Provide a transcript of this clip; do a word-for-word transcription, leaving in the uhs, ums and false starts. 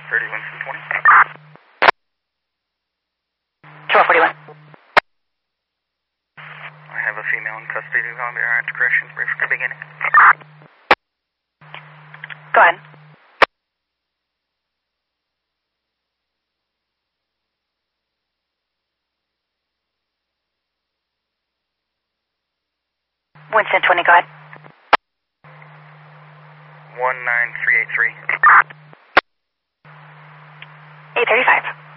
thirty, Winston twenty. twelve forty-one. I have a female in custody of Columbia Ranch Corrections. Brief for the beginning. Go ahead. Winston twenty, go ahead. one nine three eight three. eight thirty-five.